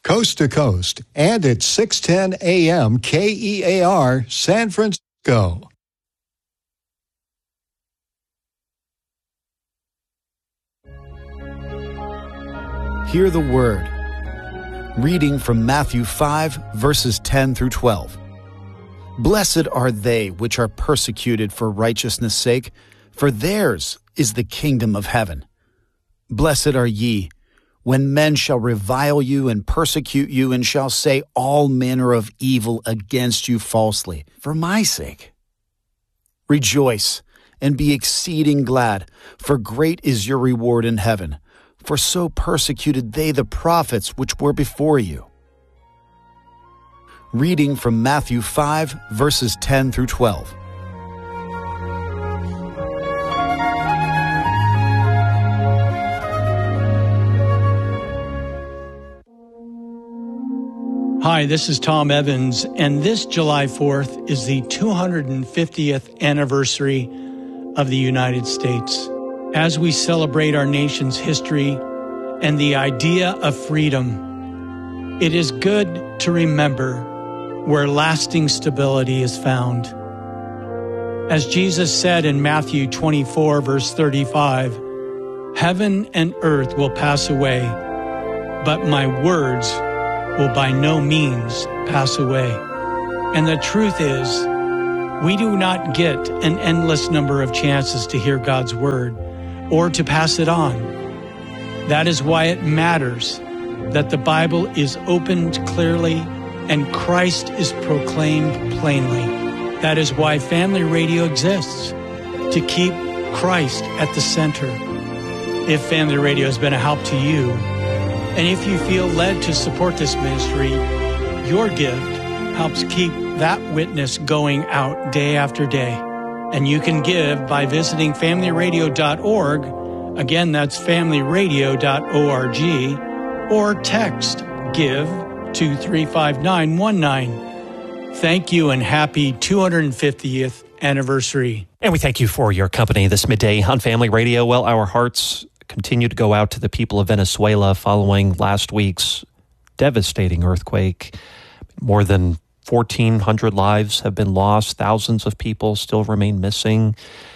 coast to coast, and at 610 AM KEAR San Francisco. Hear the word. Reading from Matthew 5, verses 10 through 12. Blessed are they which are persecuted for righteousness' sake, for theirs is the kingdom of heaven. Blessed are ye, when men shall revile you and persecute you, and shall say all manner of evil against you falsely, for my sake. Rejoice, and be exceeding glad, for great is your reward in heaven. For so persecuted they the prophets which were before you. Reading from Matthew 5, verses 10 through 12. Hi, this is Tom Evans, and this July 4th is the 250th anniversary of the United States. As we celebrate our nation's history and the idea of freedom, it is good to remember where lasting stability is found. As Jesus said in Matthew 24, verse 35, "Heaven and earth will pass away, but my words will by no means pass away." And the truth is, we do not get an endless number of chances to hear God's word or to pass it on. That is why it matters that the Bible is opened clearly and Christ is proclaimed plainly. That is why Family Radio exists, to keep Christ at the center. If Family Radio has been a help to you, and if you feel led to support this ministry, your gift helps keep that witness going out day after day. And you can give by visiting familyradio.org. Again, that's familyradio.org. Or text GIVE to 35919. Thank you and happy 250th anniversary. And we thank you for your company this midday on Family Radio. Well, our hearts continue to go out to the people of Venezuela following last week's devastating earthquake. More than 1,400 lives have been lost. Thousands of people still remain missing.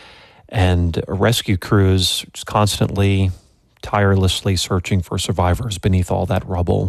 And rescue crews just constantly, tirelessly searching for survivors beneath all that rubble.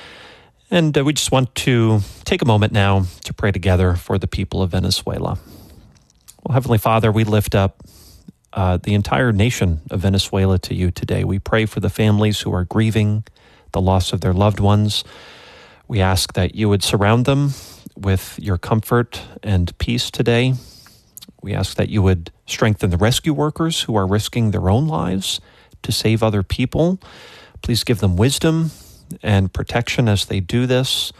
And we just want to take a moment now to pray together for the people of Venezuela. Well, Heavenly Father, we lift up the entire nation of Venezuela to you today. We pray for the families who are grieving the loss of their loved ones. We ask that you would surround them with your comfort and peace today. We ask that you would strengthen the rescue workers who are risking their own lives to save other people. Please give them wisdom and protection as they do this.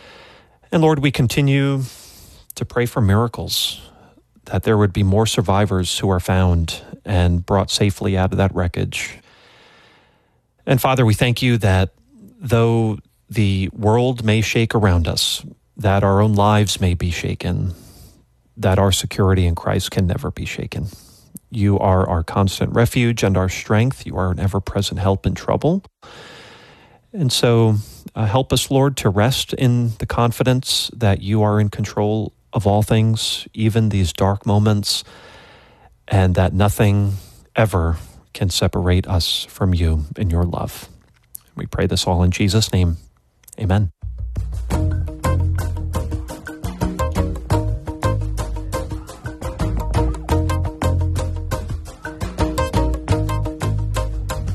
And Lord, we continue to pray for miracles, that there would be more survivors who are found and brought safely out of that wreckage. And Father, we thank you that though the world may shake around us, that our own lives may be shaken, that our security in Christ can never be shaken. You are our constant refuge and our strength. You are an ever-present help in trouble. And so help us, Lord, to rest in the confidence that you are in control of all things, even these dark moments, and that nothing ever can separate us from you in your love. We pray this all in Jesus' name. Amen.